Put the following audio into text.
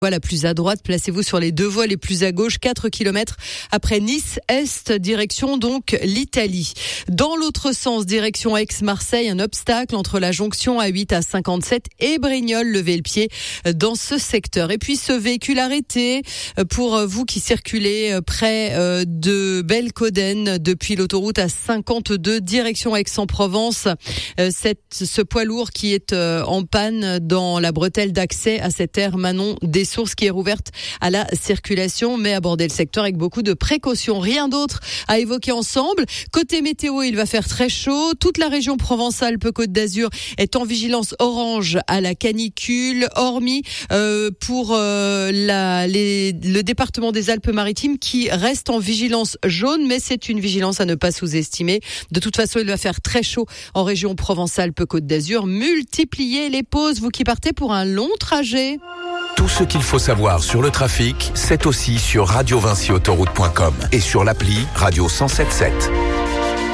La plus à droite, placez-vous sur les deux voies les plus à gauche, 4 km après Nice Est, direction donc l'Italie. Dans l'autre sens, direction Aix-Marseille, un obstacle entre la jonction A8 à 57 et Brignoles, levez le pied dans ce secteur. Et puis ce véhicule arrêté pour vous qui circulez près de Belcoden depuis l'autoroute à 52 direction Aix-en-Provence. Ce poids lourd qui est en panne dans la bretelle d'accès à cette aire Manon des Sources qui est rouverte à la circulation, mais abordez le secteur avec beaucoup de précautions. Rien d'autre à évoquer ensemble. Côté météo, il va faire très chaud. Toute la région Provence-Alpes-Côte d'Azur est en vigilance orange à la canicule, hormis pour le département des Alpes-Maritimes qui reste en vigilance jaune, mais c'est une vigilance à ne pas sous-estimer. De toute façon, il va faire très chaud en région Provence-Alpes-Côte d'Azur. Multipliez les pauses, vous qui partez pour un long trajet. Tout ce qu'il faut savoir sur le trafic, c'est aussi sur radiovinciautoroute.com et sur l'appli Radio 107.7.